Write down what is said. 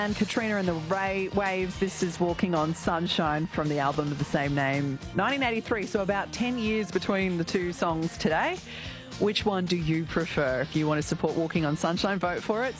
And Katrina and the Waves, this is Walking on Sunshine from the album of the same name, 1983, so about 10 years between the two songs today. Which one do you prefer? If you want to support Walking on Sunshine, vote for it.